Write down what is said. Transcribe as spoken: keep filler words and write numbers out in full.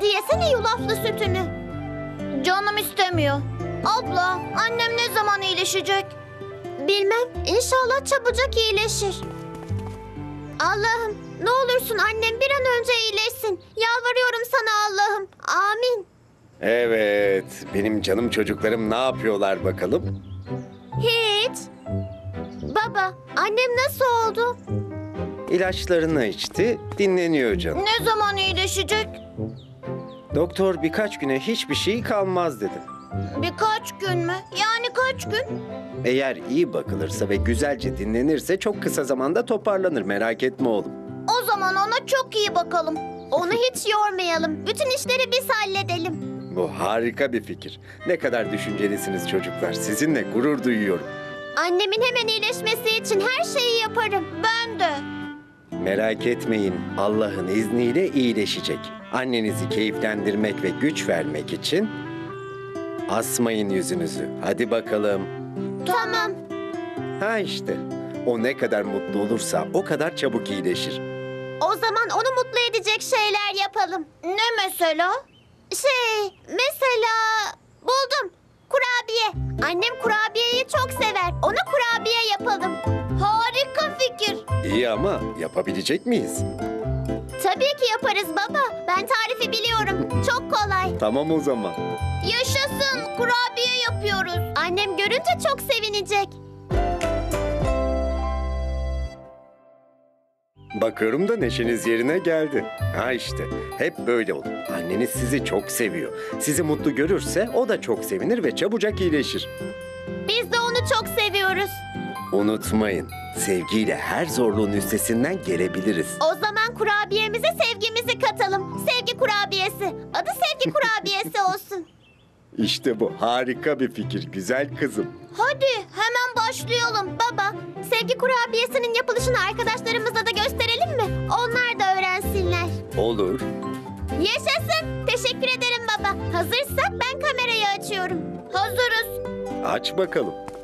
Hadi yesene yulaflı sütünü. Canım istemiyor. Abla, annem ne zaman iyileşecek? Bilmem. İnşallah çabucak iyileşir. Allah'ım, ne olursun annem bir an önce iyileşsin. Yalvarıyorum sana Allah'ım. Amin. Evet, benim canım çocuklarım ne yapıyorlar bakalım? Hiç. Baba, annem nasıl oldu? İlaçlarını içti, dinleniyor canım. Ne zaman iyileşecek? Doktor birkaç güne hiçbir şey kalmaz dedi. Birkaç gün mü? Yani kaç gün? Eğer iyi bakılırsa ve güzelce dinlenirse çok kısa zamanda toparlanır, merak etme oğlum. O zaman ona çok iyi bakalım. Onu hiç yormayalım. Bütün işleri biz halledelim. Bu harika bir fikir. Ne kadar düşüncelisiniz çocuklar. Sizinle gurur duyuyorum. Annemin hemen iyileşmesi için her şeyi yaparım. Ben de. Merak etmeyin, Allah'ın izniyle iyileşecek. Annenizi keyiflendirmek ve güç vermek için asmayın yüzünüzü. Hadi bakalım. Tamam. Ha işte, o ne kadar mutlu olursa o kadar çabuk iyileşir. O zaman onu mutlu edecek şeyler yapalım. Ne mesela? Şey, mesela buldum. Kurabiye. Annem kurabiyeyi çok sever. Ona kurabiye yapalım. Harika fikir. İyi ama yapabilecek miyiz? Tabii ki yaparız baba. Ben tarifi biliyorum. Çok kolay. Tamam o zaman. Yaşasın, kurabiye yapıyoruz. Annem görünce çok sevinecek. Bakıyorum da neşeniz yerine geldi. Ha işte, hep böyle olun. Anneniz sizi çok seviyor. Sizi mutlu görürse o da çok sevinir ve çabucak iyileşir. Biz de onu çok seviyoruz. Unutmayın, sevgiyle her zorluğun üstesinden gelebiliriz. O zaman kurabiyemize sevgimizi katalım. Sevgi kurabiyesi. Adı sevgi kurabiyesi olsun. İşte bu harika bir fikir güzel kızım. Hadi hemen başlayalım baba. Sevgi kurabiyesinin yapılışını arkadaşlarımıza da gösterelim mi? Onlar da öğrensinler. Olur. Yaşasın. Teşekkür ederim baba. Hazırsak ben kamerayı açıyorum. Hazırız. Aç bakalım.